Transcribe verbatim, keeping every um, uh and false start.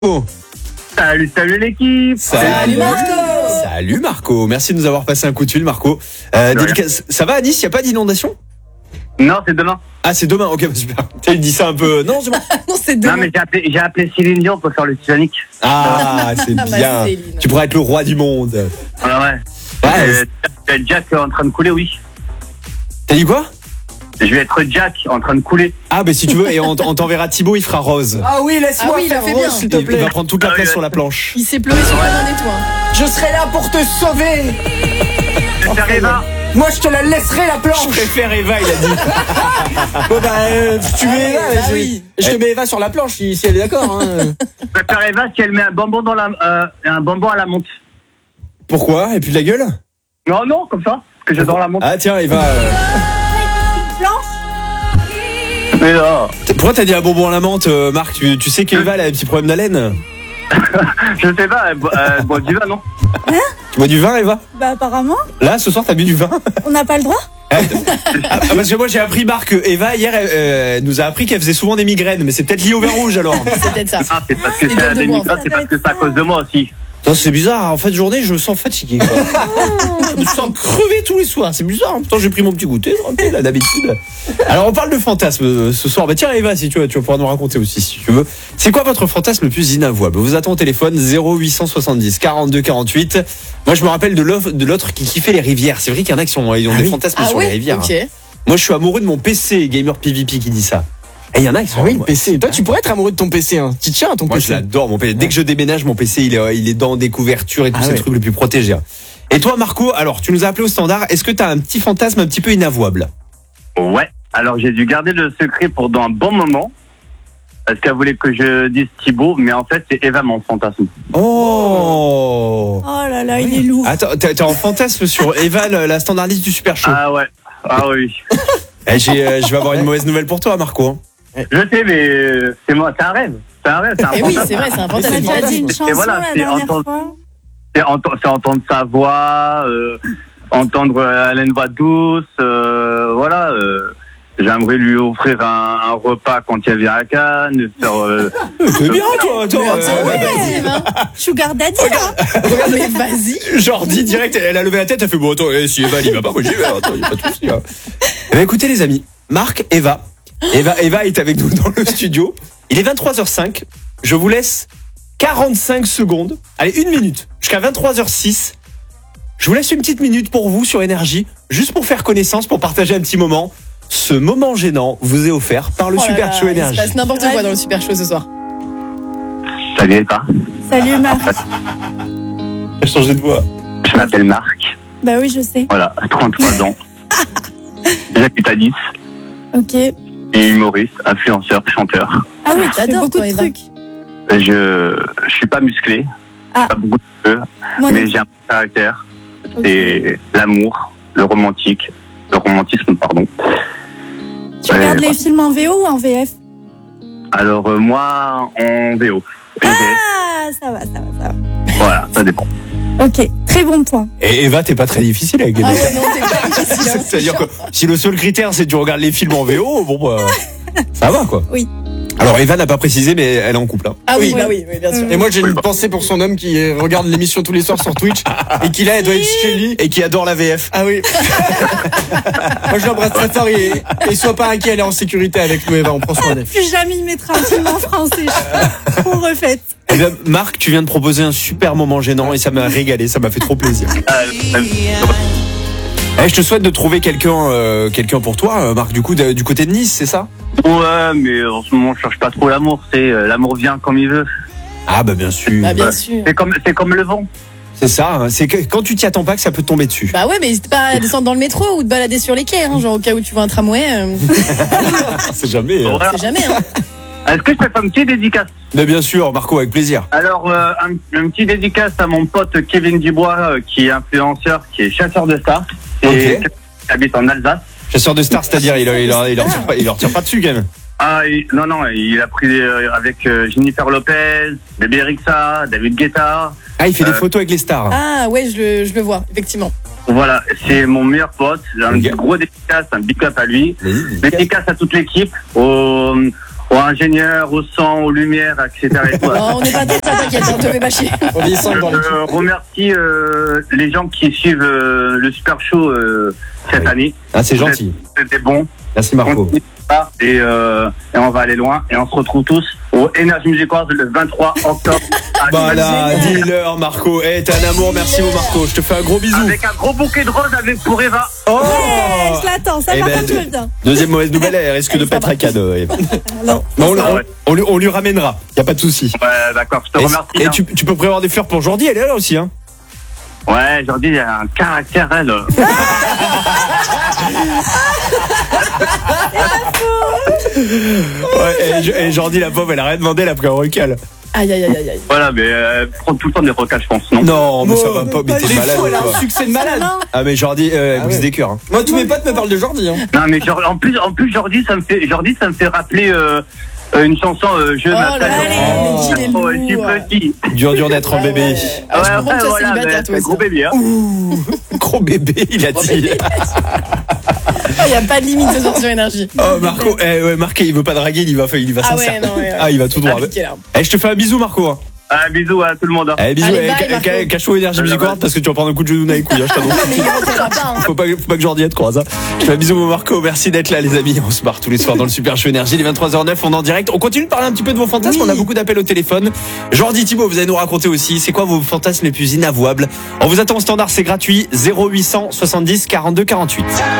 Oh. Salut, salut l'équipe. Salut Marco. Salut Marco, merci de nous avoir passé un coup de fil Marco. Euh, dédicace... Ça va à Nice, il n'y a pas d'inondation? Non, c'est demain. Ah, c'est demain, ok, bah, super. Tu dit ça un peu... Non, c'est bon. Non, c'est demain. Non, mais j'ai appelé, j'ai appelé Céline Dion pour faire le Titanic. Ah, c'est Ah, bah, bien. Céline. Tu pourrais être le roi du monde. Ouais, ouais. Ouais, Euh, Jack est en train de couler, oui. T'as dit quoi? Je vais être Jack en train de couler. Ah, bah si tu veux, et on, on t'enverra Thibaut, il fera rose. Ah oui, laisse-moi Ah oui, il a faire fait rose, bien. s'il te Il, il plaît. va prendre toute la Ah place oui, sur la planche. Il s'est pleuré sur la main des toits. Je serai là pour te sauver. Je vais faire Eva. Moi, je te la laisserai la Je planche. préfère Eva, il a dit. Bon bah, euh, tu mets Eva. bah je, oui. je te mets Eva sur la planche si, si elle est d'accord. Hein. Je vais faire Eva si elle met un bonbon dans la, euh, un bonbon à la menthe. Pourquoi? Et puis de la gueule? Non, non, comme ça. Parce que j'adore la menthe. Ah tiens, Eva. euh, Mais non. Pourquoi t'as dit un bonbon à la menthe, euh, Marc? Tu, tu sais qu'Eva elle a un petit problème d'haleine? Je sais pas, elle boit euh, elle boit du vin, non? Tu bois du vin, Eva? Bah apparemment, Là, ce soir, t'as bu du vin? on n'a pas le droit. Ah, parce que moi j'ai appris Marc que Eva hier elle, euh, elle nous a appris qu'elle faisait souvent des migraines, mais c'est peut-être lié au vin rouge alors. C'est peut-être ça. Ah, c'est parce que Il c'est donne un de des moi, en microbes, fait. c'est parce que c'est à cause de moi aussi. Non, c'est bizarre, en fin de journée je me sens fatigué quoi. Je me sens crevé tous les soirs, c'est bizarre. Pourtant j'ai pris mon petit goûter, tranquille, là, d'habitude. Alors on parle de fantasme euh, ce soir. Bah tiens Eva, si tu veux, tu vas pouvoir nous raconter aussi si tu veux. C'est quoi votre fantasme le plus inavouable? Vous attendez au téléphone zéro huit cent soixante-dix quarante-deux quarante-huit. Moi je me rappelle de l'autre de l'autre qui kiffait les rivières. C'est vrai qu'il y en a qui sont ils ont Ah des oui. fantasmes Ah sur les ouais, rivières. ok. hein. Moi je suis amoureux de mon P C Gamer P V P qui dit ça. Et il y en a qui sont Ah oui, le moi, P C. Toi, tu pourrais être amoureux de ton P C. Hein. Tu tiens à ton Moi, P C. je l'adore, mon P C. Dès que je déménage, mon P C, il est, il est dans des couvertures et tout, Ah c'est ouais. le truc le plus protégé. Et toi, Marco, alors, tu nous as appelé au standard. Est-ce que tu as un petit fantasme un petit peu inavouable? Ouais. Alors j'ai dû garder le secret pendant un bon moment. Parce qu'elle voulait que je dise Thibaut, mais en fait c'est Eva mon fantasme. Oh! Oh là là, il est lourd. Attends, t'es t'es en fantasme sur Eva, la la standardiste du Super Show. Ah ouais. Ah oui. Eh, j'ai, euh, je vais avoir une mauvaise nouvelle pour toi, Marco. hein. Je sais, mais euh, c'est moi, c'est un rêve. C'est un rêve, c'est un Et oui, fantasme. c'est vrai, c'est un On a fantasme. déjà dit une chanson voilà, la c'est dernière entendre- fois. C'est entendre, c'est entendre sa voix, euh, entendre euh, Hélène voix douce, euh, voilà. Euh, j'aimerais lui offrir un, un repas quand elle vient à Cannes, faire. Euh, C'est bien, toi, attends. Ah euh, ouais, vas-y, Eva. Sugar Daddy, hein. Mais vas-y. Genre dit direct, elle a levé la tête, elle fait bon attends, eh, si Eva elle y va pas, moi j'y vais, attends, y a pas de souci. Hein. Eh ben, écoutez les amis, Marc, Eva, Eva, Eva est avec nous dans le studio. Il est vingt-trois heures cinq. Je vous laisse quarante-cinq secondes. Allez, une minute jusqu'à vingt-trois heures six. Je vous laisse une petite minute pour vous sur Énergie, juste pour faire connaissance, pour partager un petit moment. Ce moment gênant vous est offert par le Oh là Super là, Show il se Énergie. passe n'importe quoi dans le Super Show ce soir. Salut Eva. Salut Marc. J'ai changé de voix. Je m'appelle Marc. Bah oui, je sais. Voilà, trente-trois ans. J'habite à Nice. Ok. Et humoriste, influenceur, chanteur. Ah oui, tu fais J'adore, beaucoup toi, de Eva. trucs. Je, je suis pas musclé. Ah. Pas beaucoup de cheveux, Moi, mais non. j'ai un caractère. Ok. C'est l'amour, le romantique, le romantisme, pardon. Tu regardes Ouais. les films en V O ou en V F? Alors euh, moi en V O. Et Ah, ça va, ça va, ça va. voilà, ça dépend. Ok, très bon point. Et Eva, t'es pas très difficile avec les Ah mecs. ouais, non, c'est pas difficile. hein. C'est-à-dire que si le seul critère c'est que tu regardes les films en V O, bon bah, ça va quoi. Oui. Alors Eva n'a pas précisé mais elle est en couple. Hein. Ah oui, Oui. bah oui, oui, bien sûr. Et moi, j'ai Oui, une bah. pensée pour son homme qui euh, regarde l'émission tous les soirs sur Twitch et qui là, elle doit être chez lui. Et qui adore la V F. Ah oui. Moi, je l'embrasse très fort et, et sois pas inquiet, elle est en sécurité avec nous, Eva. On prend soin d'elle. Plus jamais il mettra un film en français. Je suis trop refaite. Eh bien, Marc, tu viens de proposer un super moment gênant et ça m'a régalé, ça m'a fait trop plaisir. Euh, euh, Eh, je te souhaite de trouver quelqu'un euh, quelqu'un pour toi, euh, Marc, du coup, de- du côté de Nice, c'est ça? ouais, mais en ce moment je cherche pas trop l'amour. C'est euh, l'amour vient comme il veut. Ah bah bien sûr. Bah bien Ouais. sûr. C'est comme c'est comme le vent. C'est ça, hein, c'est que quand tu t'y attends pas que ça peut te tomber dessus. Bah ouais, mais n'hésite pas à descendre dans le métro ou te balader sur les quais, hein, genre au cas où tu vois un tramway, euh, C'est jamais. hein. Voilà. c'est jamais. Hein. Est-ce que je peux faire une petite dédicace? Mais bien sûr, Marco, avec plaisir. Alors euh, un, un petit dédicace à mon pote Kevin Dubois euh, qui est influenceur, qui est chasseur de stars et Ok. qui habite en Alsace. Chasseur de stars, c'est-à-dire, il, il, il, il, leur tire pas, il leur tire pas dessus quand même. Ah il- non non, il a pris euh, avec euh, Jennifer Lopez, Bébé Rexha, David Guetta. Ah, il fait des Euh, photos avec les stars. Ah ouais, je le, je le vois, effectivement. Voilà, c'est mon meilleur pote. J'ai un Ok. gros dédicace, un big up à lui. Vas-y, vas-y. Dédicace à toute l'équipe, aux, Aux ingénieurs, au son, aux lumières, et cetera. Et tout. Non, on n'est pas dans ça, t'inquiète, on te fait pas chier. On vit ensemble dans Je l'équipe. remercie euh, les gens qui suivent euh, le Super Show euh, cette Oui. année. Ah, c'est gentil. C'était bon. Merci Marco. Continuez ça, Et, euh, et on va aller loin. Et on se retrouve tous au Energy Music Awards le vingt-trois octobre. à Voilà, Génial. dis-leur Marco. Eh, t'es un amour, merci mon Marco. Je te fais un gros bisou. Avec un gros bouquet de roses avec pour Eva. Oh Ouais, je l'attends, ça Eh par ben, contre, je le tiens. Deuxième mauvaise nouvelle, elle risque de Ça pas être va. un cadeau. ouais. Non. Mais on, Ah on- ouais. on lui, on lui ramènera, y a pas de souci. Ouais, d'accord, je te Et, remercie. et hein. tu, tu peux prévoir des fleurs pour Jordi, elle est là aussi. Hein. Ouais, Jordi, il a un caractère, elle. Ouais, et, et Jordi, la pauvre, elle a rien demandé, elle a pris un recal. Aïe, aïe, aïe, aïe, aïe. Voilà, mais euh, prendre tout le temps des recals, je pense, non? Non, mais ça Bon, va pas, mais pas t'es les malade. fous, elle a quoi. un succès de malade. Non. Ah, mais Jordi, euh, elle Ah brise ouais. des cœurs. Hein. Moi, tous mes potes me parlent de Jordi. Hein. Non, mais genre, en plus, en plus, Jordi, ça me fait, Jordi, ça me fait rappeler euh, euh, une chanson. Euh, je Oh là m'appelle. là, mais qu'il est Oh, je suis lourd. petit. Dur, dur d'être un bébé. Ah, je comprends que tu sois voilà, célibataire, mais toi c'est aussi. gros bébé, hein. Gros bébé, il a dit. Il n'y a pas de limite ce soir sur énergie. Oh, Marco, eh, ouais, Marco, il veut pas draguer, il va, il va Ah sincère. ouais, non, ouais, ouais. Ah, il va tout droit. Appliqué, là. Eh, je te fais un bisou, Marco. Hein. Ah, bisous à tout le monde. hein. Eh, bisous, Allez, eh, bye, ca- Marco. ca- cache-toi Énergie Music Award parce que tu vas prendre un coup de genou dans les couilles, hein, je t'annonce. Mais il rentrera pas, hein. Faut pas, faut pas que Jordi te croise. Hein. Je fais un bisou, mon Marco. Merci d'être là, les amis. On se barre tous les soirs dans le Super Show Énergie. Les vingt-trois heures neuf, on est en direct. On continue de parler un petit peu de vos fantasmes. Oui. On a beaucoup d'appels au téléphone. Jordi, Thibaut, vous allez nous raconter aussi. C'est quoi vos fantasmes les plus inavouables? On vous attend au standard, c'est gratuit. zéro huit cent soixante-dix quarante-deux quarante-huit.